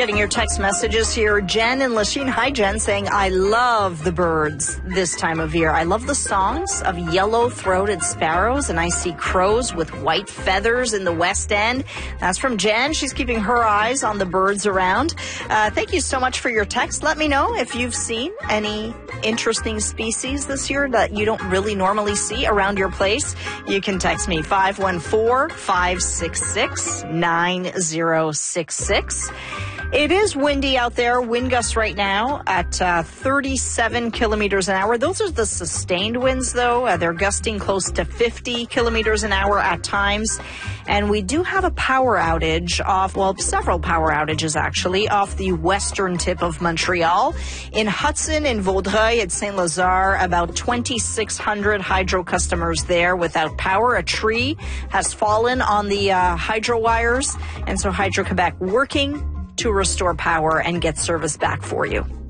Getting your text messages here. Jen and Lachine. Hi, Jen, saying, I love the birds this time of year. I love the songs of yellow-throated sparrows, and I see crows with white feathers in the West End. That's from Jen. She's keeping her eyes on the birds around. Thank you so much for your text. Let me know if you've seen any interesting species this year that you don't really normally see around your place. You can text me 514-566-9066. It is windy out there. Wind gusts right now at 37 kilometers an hour. Those are the sustained winds, though. They're gusting close to 50 kilometers an hour at times. And we do have a power outage several power outages, actually, off the western tip of Montreal. In Hudson, in Vaudreuil, at Saint-Lazare, about 2,600 hydro customers there without power. A tree has fallen on the hydro wires, and so Hydro-Quebec working to restore power and get service back for you.